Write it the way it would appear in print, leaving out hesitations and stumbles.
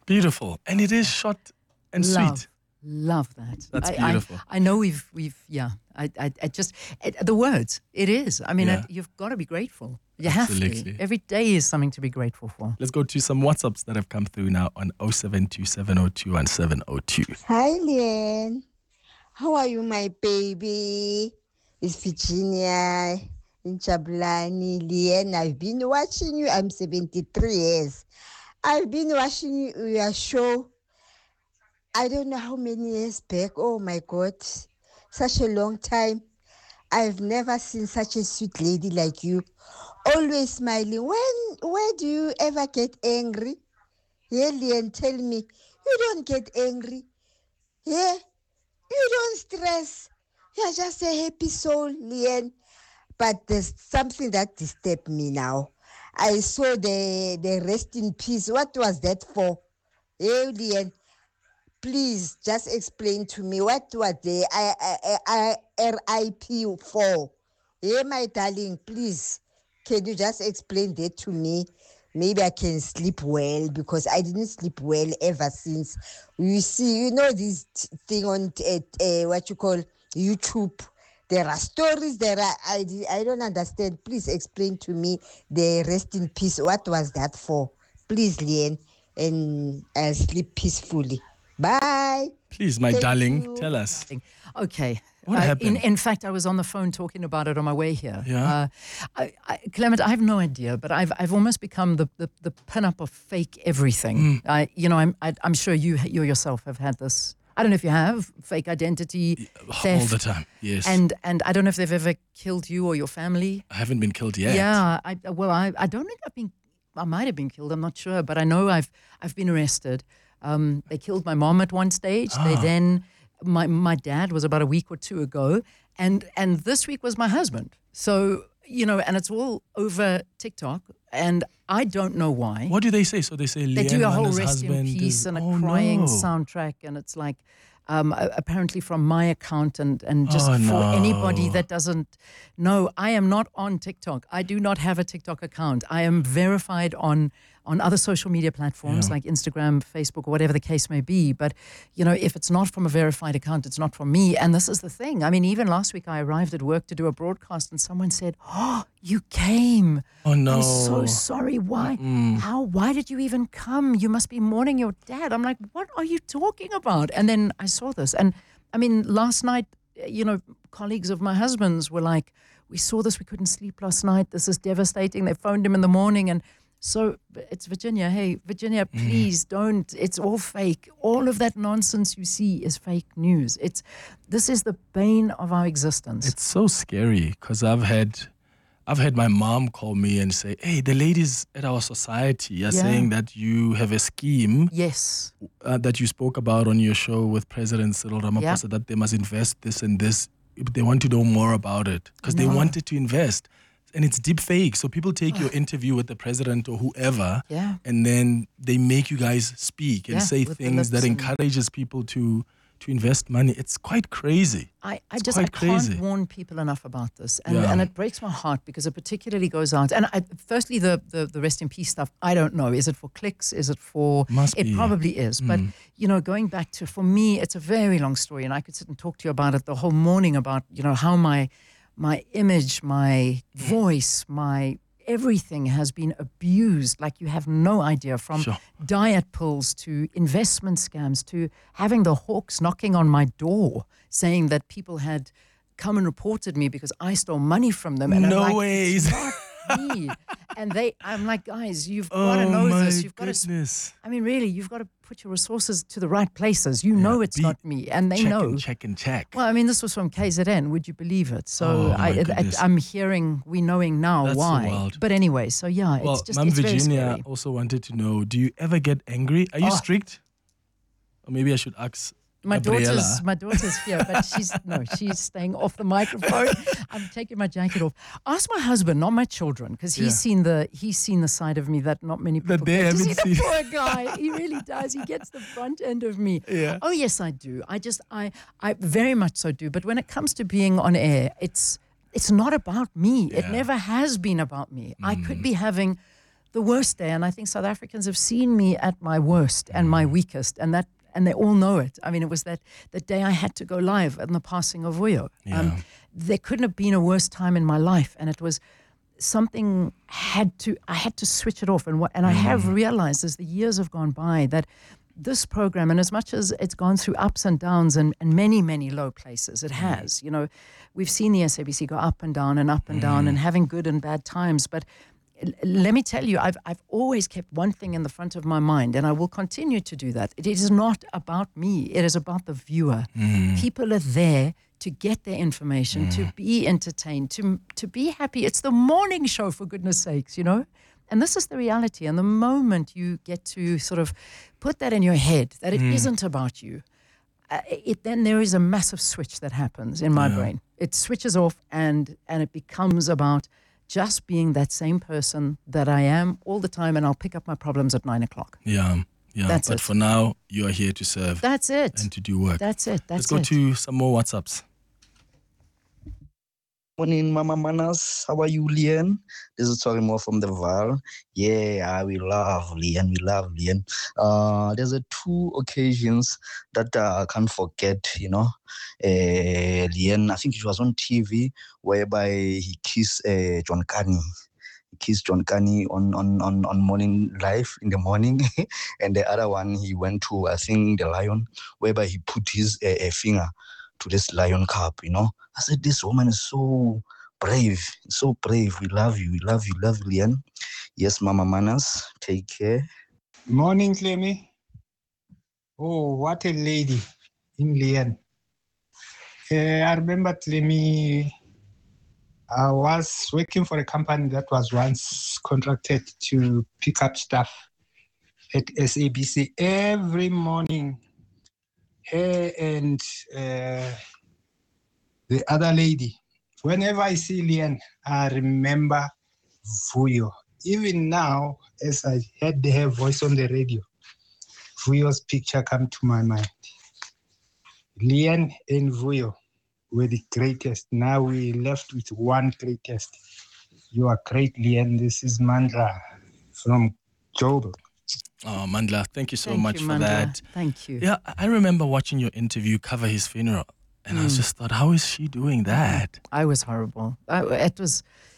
Beautiful. And it is short and sweet. Love that. That's beautiful. I know we've I just the words. It is. I mean, you've got to be grateful. You Absolutely. have to. Every day is something to be grateful for. Let's go to some WhatsApps that have come through now on 0727021702. Hi, Leanne. How are you, my baby? It's Virginia in Jabulani. Leanne, I've been watching you. I'm 73 years. I've been watching your show. I don't know how many years back. Oh, my God. Such a long time. I've never seen such a sweet lady like you. Always smiling. Where do you ever get angry? Yeah, Leanne, tell me. You don't get angry. Yeah? You don't stress. You're just a happy soul, Leanne. But there's something that disturbed me now. I saw the rest in peace. What was that for? Yeah, Leanne. Please just explain to me what was the RIP for? Yeah, my darling, please. Can you just explain that to me? Maybe I can sleep well because I didn't sleep well ever since. You see, you know this thing on what you call YouTube. There are stories. I don't understand. Please explain to me the rest in peace. What was that for? Please, Leanne, and I'll sleep peacefully. Bye. Please, my darling, tell us. Okay. What happened? In fact, I was on the phone talking about it on my way here. Yeah. Clement, I have no idea, but I've almost become the pin-up of fake everything. I'm sure you yourself have had this. I don't know if you have fake identity theft. All the time, yes. And I don't know if they've ever killed you or your family. I haven't been killed yet. Yeah. I don't think I might have been killed. I'm not sure, but I know I've been arrested. They killed my mom at one stage. They then, my dad was about a week or two ago, and this week was my husband. So, and it's all over TikTok, and I don't know why. What do they say? So they say they do a whole rest in husband peace and a crying soundtrack, and it's like apparently from my account, and just for anybody that doesn't know, I am not on TikTok. I do not have a TikTok account. I am verified on other social media platforms like Instagram, Facebook, or whatever the case may be. But, if it's not from a verified account, it's not from me. And this is the thing. I mean, even last week I arrived at work to do a broadcast and someone said, "Oh, you came. Oh, no. I'm so sorry. Why? Why did you even come? You must be mourning your dad." I'm like, what are you talking about? And then I saw this. And, I mean, last night, colleagues of my husband's were like, "We saw this. We couldn't sleep last night. This is devastating." They phoned him in the morning and so it's Virginia. Hey, Virginia, please don't. It's all fake. All of that nonsense you see is fake news. This is the bane of our existence. It's so scary because I've had my mom call me and say, "Hey, the ladies at our society are saying that you have a scheme." Yes. That you spoke about on your show with President Cyril Ramaphosa, that they must invest this and this. They want to know more about it because they wanted to invest. And it's deep fake. So people take your interview with the president or whoever, and then they make you guys speak and say things that encourages people to invest money. It's quite crazy. I can't warn people enough about this. And it breaks my heart because it particularly goes out. And firstly, the rest in peace stuff, I don't know. Is it for clicks? Is it for... It probably is. But, going back to, for me, it's a very long story. And I could sit and talk to you about it the whole morning about, how my image, my voice, my everything has been abused like you have no idea, from diet pills to investment scams to having the hawks knocking on my door saying that people had come and reported me because I stole money from them. And no ways. Me. And I'm like, guys, you've got to know this. You've got to. I mean, really, you've got to put your resources to the right places. You know it's not me, and they know. Check and check. Well, I mean, this was from KZN. Would you believe it? So I'm hearing, knowing now That's why. So wild. But anyway, so yeah, well, it's just. Mom It's Virginia very scary. also wanted to know: do you ever get angry? Are you strict? Or maybe I should ask. My daughter's here, but she's staying off the microphone. I'm taking my jacket off. Ask my husband, not my children, because he's seen the side of me that not many people get to see. The poor guy, he really does. He gets the front end of me. Yeah. Oh yes, I do. I very much so do. But when it comes to being on air, it's not about me. It never has been about me. I could be having the worst day. And I think South Africans have seen me at my worst and my weakest, and they all know it. I mean, it was the day I had to go live on the passing of Vuyo. Yeah. There couldn't have been a worse time in my life, and it was something I had to switch it off. And I have realized as the years have gone by that this program, and as much as it's gone through ups and downs and many, many low places, it has. You know, we've seen the SABC go up and down and up and down and having good and bad times. But let me tell you, I've always kept one thing in the front of my mind, and I will continue to do that. It is not about me. It is about the viewer. People are there to get their information, to be entertained, to be happy. It's the morning show, for goodness sakes, you know? And this is the reality. And the moment you get to sort of put that in your head, that it isn't about you, then there is a massive switch that happens in my brain. It switches off and it becomes about just being that same person that I am all the time, and I'll pick up my problems at 9 o'clock. Yeah. That's but it. for now, you are here to serve. That's it. And to do work. That's it. Let's go to some more WhatsApps. Morning, Mama Manas. How are you, Lian? This is Tori Moore from the Val. Yeah, we love Lian. We love Lian. There's two occasions that I can't forget, you know. Lian, I think it was on TV, whereby he kissed John Kani. He kissed John Kani on morning live in the morning. And the other one, he went to, I think, the Lion, whereby he put his finger to this lion cup, you know. I said, this woman is so brave, so brave. We love you, we love you, love Lian. Yes, Mama Manas, take care. Morning, Clemmy. Oh, what a lady in Lian. I remember, Clemmy, I was working for a company that was once contracted to pick up stuff at SABC every morning. Her and the other lady. Whenever I see Lian, I remember Vuyo. Even now, as I heard her voice on the radio, Vuyo's picture come to my mind. Lian and Vuyo were the greatest. Now we left with one greatest. You are great, Lian. This is Mandla from Joburg. Oh, Mandla, thank you so much for Mandla. that. Thank you. Yeah, I remember watching your interview cover his funeral, and I just thought, how is she doing that? I was horrible. It was